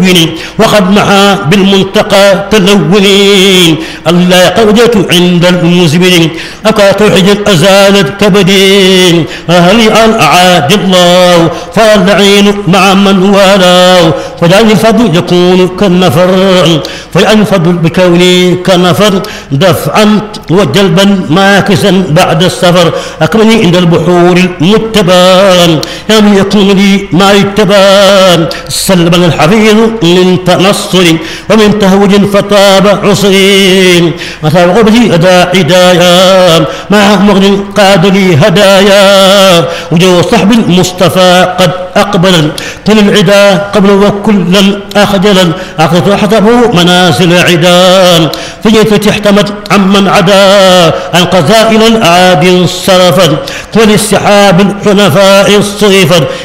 ملون وقد محى بالمنتقى تلونين الله قودت عند المزبرين أكا توحيد أزالت كبدين أهلي أن أعاد الله فالعين مع من والاه فجعل الفضل يكون كالنفر فجعل الفضل بكوني كالنفر دفعا وجلبا ماكسا بعد السفر أكرمني عند البحور المتبان يا من يكون لي ما يتبان سلبا الحفيظ من تنصر ومن تهوج فطاب عصرين أثار غبتي أداء عدايا مع مغن قاد لي هدايا وجو صحب المصطفى قد أقبلا كل العدا قبل وكلا أخجلا أخذت حسبه منازل عدان في جيتي احتمت عمن عدا عن قذائل الأعادي صرفا وللسحاب الحنفاء الصيفا